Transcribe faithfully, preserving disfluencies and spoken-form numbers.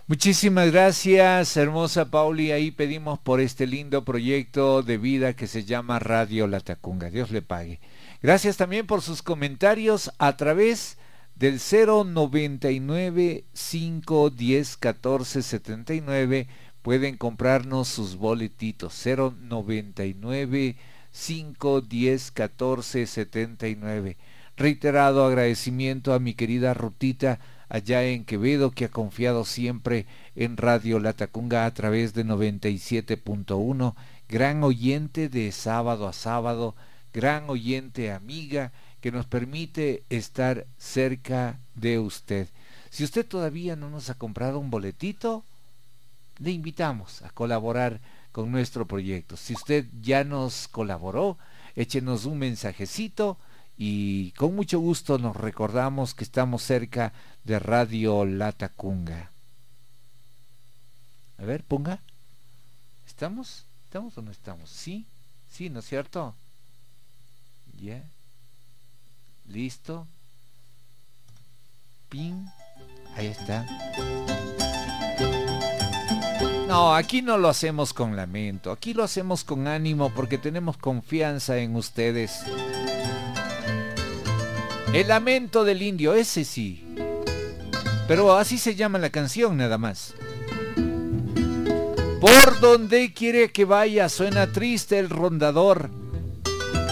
Muchísimas gracias, hermosa Pauli. Ahí pedimos por este lindo proyecto de vida que se llama Radio Latacunga. Dios le pague. Gracias también por sus comentarios a través del cero noventa y nueve, cinco diez, catorce setenta y nueve. Pueden comprarnos sus boletitos. cero noventa y nueve, cinco diez, catorce setenta y nueve. Reiterado agradecimiento a mi querida Rutita allá en Quevedo, que ha confiado siempre en Radio Latacunga a través de noventa y siete punto uno, gran oyente de sábado a sábado, gran oyente amiga que nos permite estar cerca de usted. Si usted todavía no nos ha comprado un boletito, le invitamos a colaborar con nuestro proyecto. Si usted ya nos colaboró, échenos un mensajecito y con mucho gusto nos recordamos que estamos cerca de Radio Latacunga. A ver, ponga. ¿Estamos? ¿Estamos o no estamos? Sí, sí, ¿no es cierto? Ya. Yeah. Listo. Pin. Ahí está. No, aquí no lo hacemos con lamento. Aquí lo hacemos con ánimo porque tenemos confianza en ustedes. El lamento del indio, ese sí. Pero así se llama la canción nada más. Por donde quiere que vaya suena triste el rondador.